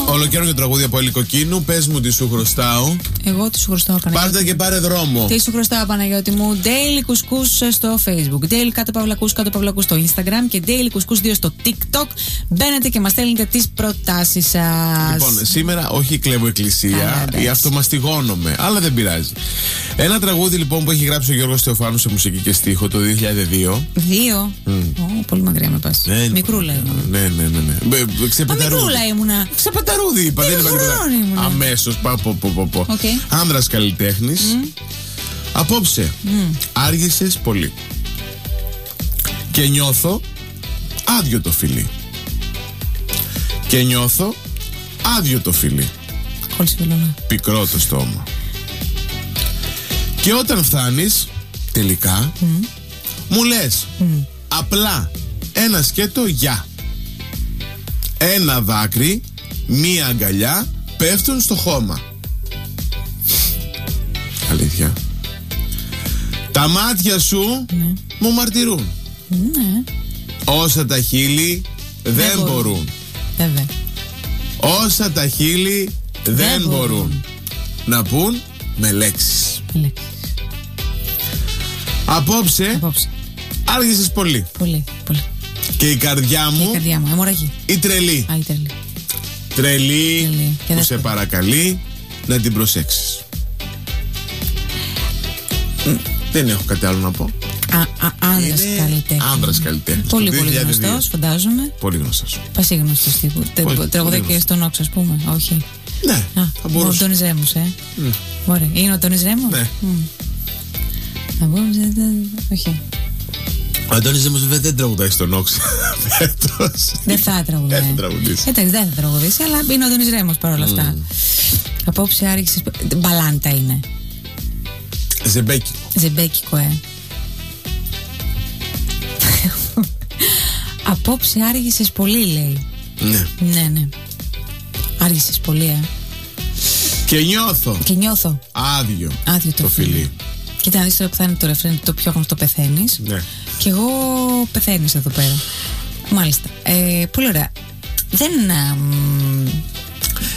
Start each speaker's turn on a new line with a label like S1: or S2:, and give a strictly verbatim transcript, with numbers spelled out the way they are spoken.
S1: Ολοκαίρινο τραγούδι από Ελικοκίνου. Πες μου τι σου χρωστάω.
S2: Εγώ τι σου χρωστάω, Παναγιώτη.
S1: Πάρτε και πάρε δρόμο.
S2: Τι σου χρωστάω, Παναγιώτη μου. Daily Κουσκούς στο Facebook. Daily κάτω παυλακούς κάτω παυλακούς στο Instagram. Και Daily Κουσκούς δύο στο TikTok. Μπαίνετε και μας στέλνετε τις προτάσεις σας.
S1: Λοιπόν, σήμερα όχι κλέβω εκκλησία ή αυτομαστιγώνομαι, αλλά δεν πειράζει. Ένα τραγούδι λοιπόν που έχει γράψει ο Γιώργος Θεοφάνου σε μουσική και στίχο το δύο χιλιάδες δύο.
S2: Δύο. Mm. Oh, πολύ μακριά με πας.
S1: Ναι,
S2: μικρούλα ήμουνα.
S1: Ναι, ναι, ναι. ναι. Ξεπεταρούδι.
S2: Μικρούλα ήμουνα.
S1: Ξεπεταρούδι είπα. Δεν είπα τίποτα. Αμέσως. Πα, πο, πο, πο, πο.
S2: Okay.
S1: Άνδρας καλλιτέχνης. Mm. Απόψε. Mm. Άργησες πολύ. Και νιώθω άδειο το φιλί. Και νιώθω άδειο το φιλί.
S2: Κόλλησε βελόνα.
S1: Πικρό το στόμα. Και όταν φτάνεις τελικά mm. μου λες mm. απλά ένα σκέτο γεια. Ένα δάκρυ, μία αγκαλιά πέφτουν στο χώμα. Αλήθεια. Τα μάτια σου mm. μου μαρτυρούν
S2: mm.
S1: όσα τα χείλη δεν, δεν μπορούν, μπορούν.
S2: Βέβαια.
S1: Όσα τα χείλη δεν, δεν μπορούν. μπορούν να πούν με λέξεις.
S2: Λέξεις.
S1: Απόψε,
S2: Απόψε.
S1: άργησες πολύ.
S2: Πολύ, πολύ.
S1: Και η καρδιά μου,
S2: η καρδιά μου, αιμορραγή.
S1: Η τρελή.
S2: Α, η τρελή.
S1: Τρελή,
S2: τρελή.
S1: Που δεν σε παρακαλεί να την προσέξεις. Mm. Δεν έχω κάτι άλλο να πω.
S2: Άνδρας καλλιτέχνης.
S1: Άνδρας καλλιτέχνης.
S2: Πολύ, πολύ γνωστός, φαντάζομαι.
S1: Πολύ γνωστός.
S2: Πασίγνωστος τύπου. Τραγουδάει και στον Όξο, ας πούμε. Όχι.
S1: Ναι, Α, θα μπορούσε.
S2: Ο Αντώνης Ρέμος, ε. Mm. Ωραία. Είναι ο Αντώνης Ρέμος.
S1: Ναι.
S2: Mm. Θα μπορούσε. Όχι.
S1: Ο Αντώνης Ρέμος βέβαια δεν τραγουδάει στον Όξο.
S2: Δεν θα τραγουδάει.
S1: Δεν θα τραγουδήσει.
S2: Εντάξει, δεν θα τραγουδήσει, αλλά είναι ο Αντώνης Ρέμος παρόλα αυτά. Απόψε άργησες. Μπαλάντα είναι.
S1: Ζεμπέκικο.
S2: Ζεμπέκικο, ε. Απόψε άργησες πολύ, λέει.
S1: Ναι.
S2: Ναι, ναι. Άργησες πολύ, ε.
S1: Και νιώθω.
S2: Και νιώθω.
S1: Άδειο.
S2: Άδειο το,
S1: το φιλί.
S2: Κοίτα να δεις τώρα που θα είναι το ρεφρέν, το πιο γνωστό πεθαίνεις.
S1: Ναι.
S2: Και εγώ πεθαίνεις εδώ πέρα. Μάλιστα. Ε, πολύ ωραία. Δεν... Α,